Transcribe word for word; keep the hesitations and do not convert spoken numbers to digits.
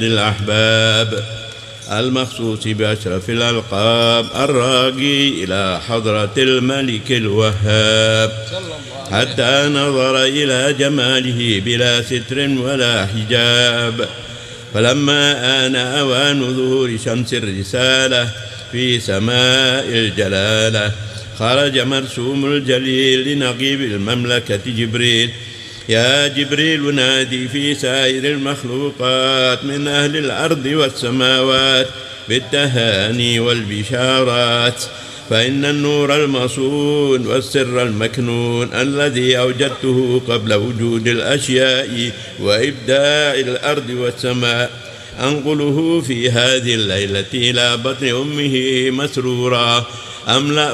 الأحباب المخصوص بأشرف الألقاب الراقي إلى حضرة الملك الوهاب حتى نظر إلى جماله بلا ستر ولا حجاب. فلما آن أوان ظهور شمس الرسالة في سماء الجلالة خرج مرسوم الجليل لنقيب المملكة جبريل: يا جبريل نادي في سائر المخلوقات من أهل الأرض والسماوات بالتهاني والبشارات، فإن النور المصون والسر المكنون الذي أوجدته قبل وجود الأشياء وإبداع الأرض والسماء أنقله في هذه الليلة إلى بطن أمه مسرورا أملأ